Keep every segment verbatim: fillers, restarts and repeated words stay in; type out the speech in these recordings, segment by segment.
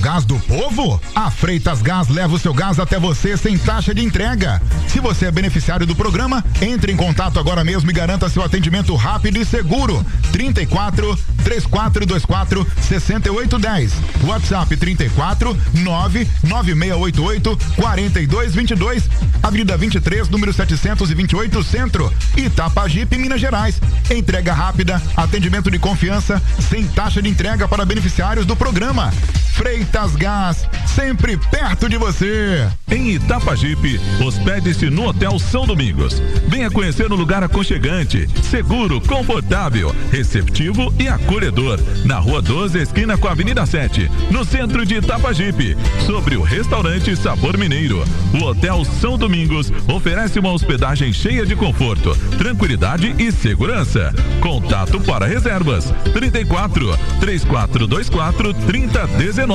gás do povo? A Freitas Gás leva o seu gás até você sem taxa de entrega. Se você é beneficiário do programa, entre em contato agora mesmo e garanta seu atendimento rápido e seguro. trinta e quatro, três quatro dois quatro, seis oito um zero. WhatsApp trinta e quatro, nove nove seis oito oito, quatro dois dois dois. Avenida vinte e três, número setecentos e vinte e oito, Centro. Itapajipe, Minas Gerais. Entrega rápida, atendimento de confiança, sem taxa de entrega para beneficiários do programa. Freitas Gás, sempre perto de você. Em Itapajipe, hospede-se no Hotel São Domingos. Venha conhecer um lugar aconchegante, seguro, confortável, receptivo e acolhedor. Na Rua doze, esquina com a Avenida sete, no centro de Itapajipe, sobre o restaurante Sabor Mineiro. O Hotel São Domingos oferece uma hospedagem cheia de conforto, tranquilidade e segurança. Contato para reservas: trinta e quatro, três quatro dois quatro, trinta dezenove.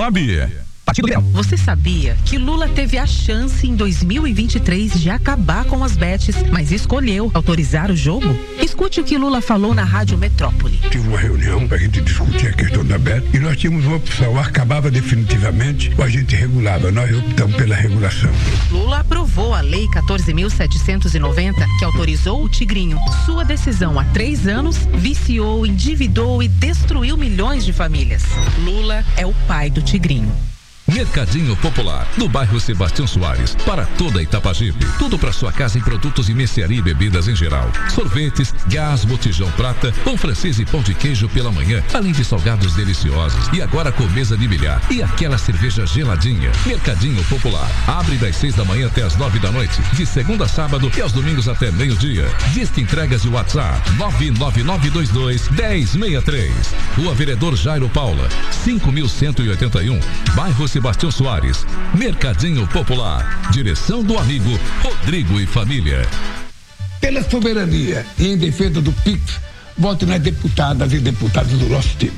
Você sabia que Lula teve a chance em dois mil e vinte e três de acabar com as bets, mas escolheu autorizar o jogo? Escute o que Lula falou na Rádio Metrópole. Tive uma reunião para a gente discutir a questão da bet e nós tínhamos uma opção: acabava definitivamente ou a gente regulava. Nós optamos pela regulação. Lula aprovou a Lei quatorze mil setecentos e noventa, que autorizou o Tigrinho. Sua decisão há três anos viciou, endividou e destruiu milhões de famílias. Lula é o pai do Tigrinho. Mercadinho Popular, no bairro Sebastião Soares, para toda Itapajipe. Tudo para sua casa em produtos de mercearia e bebidas em geral. Sorvetes, gás, botijão prata, pão francês e pão de queijo pela manhã, além de salgados deliciosos. E agora com mesa de bilhar e aquela cerveja geladinha. Mercadinho Popular, abre das seis da manhã até as nove da noite, de segunda a sábado e aos domingos até meio-dia. Disque entregas e WhatsApp nove nove nove dois dois, um zero seis três. Rua Vereador Jairo Paula, cinco mil cento e oitenta e um, bairro Sebastião Soares. Mercadinho Popular. Direção do amigo Rodrigo e família. Pela soberania e em defesa do P I X, vote nas deputadas e deputados do nosso time.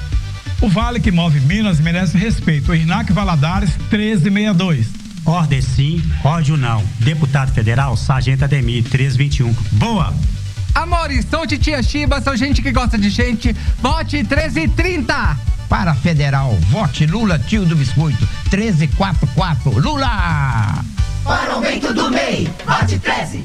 O vale que move Minas merece respeito. O Irnac Valadares, treze sessenta e dois. Ordem sim, ódio não. Deputado Federal, Sargento Ademir, treze vinte e um. Boa! Amores, sou Titia Chiba, sou gente que gosta de gente. Vote treze trinta. Para Federal, vote Lula, tio do biscoito, treze quarenta e quatro. Lula! Para o aumento do M E I, vote treze.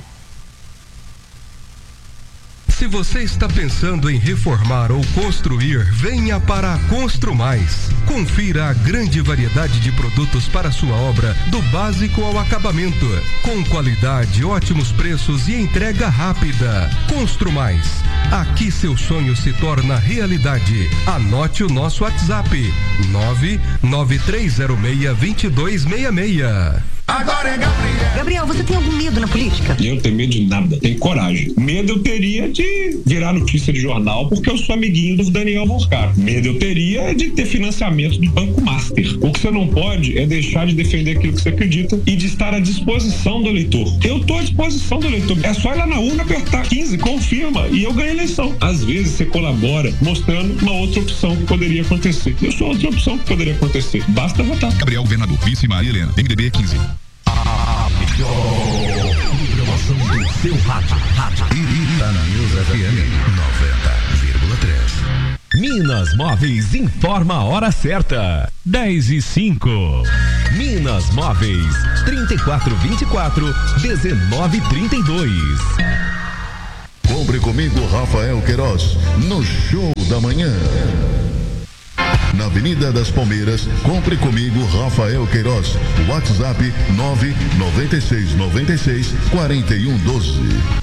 Se você está pensando em reformar ou construir, venha para a Constru Mais. Confira a grande variedade de produtos para sua obra, do básico ao acabamento, com qualidade, ótimos preços e entrega rápida. Constru Mais. Aqui seu sonho se torna realidade. Anote o nosso WhatsApp: nove nove três zero seis, dois dois seis seis. Agora é Gabriel. Gabriel, você tem algum medo na política? Eu não tenho medo de nada, tenho coragem. Medo eu teria de virar notícia de jornal porque eu sou amiguinho do Daniel Moscar. Medo eu teria de ter financiamento do Banco Master. O que você não pode é deixar de defender aquilo que você acredita e de estar à disposição do eleitor. Eu estou à disposição do eleitor. É só ir lá na urna, apertar quinze, confirma e eu ganho a eleição. Às vezes você colabora mostrando uma outra opção que poderia acontecer. Eu sou outra opção que poderia acontecer. Basta votar. Gabriel Governador, Vice Maria Helena, M D B quinze. A melhor programação do seu rádio. Rádio. Tá na News F M noventa vírgula três. Minas Móveis informa a hora certa. dez e cinco. Minas Móveis, trinta e quatro vinte e quatro, dezenove trinta e dois. Compre comigo, Rafael Queiroz, no Show da Manhã. Na Avenida das Palmeiras, compre comigo, Rafael Queiroz. WhatsApp nove nove seis nove seis quatro um um dois.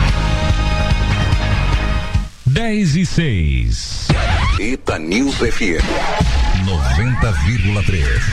dez e seis. Ita News F M noventa vírgula três.